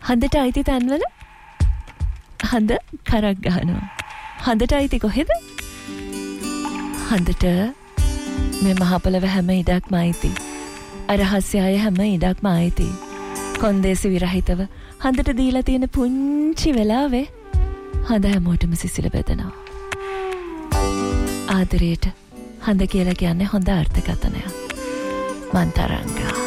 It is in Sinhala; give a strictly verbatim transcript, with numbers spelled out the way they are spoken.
හඳට අයිති තැන්වල හඳ කරක් ගහනවා. හඳට අයිති කොහෙද? හඳට මේ මහ පොළව හැම ඉඩක්ම අයිති. අරහස්‍යය හැම ඉඩක්ම අයිති. කොන්දේසි විරහිතව හඳට දීලා තියෙන පුංචි වෙලාවේ හඳ හැමෝටම සිසිල බෙදනවා. ආදරයට හඳ කියලා කියන්නේ හොඳ අර්ථකථනයක්. මන්තරංගා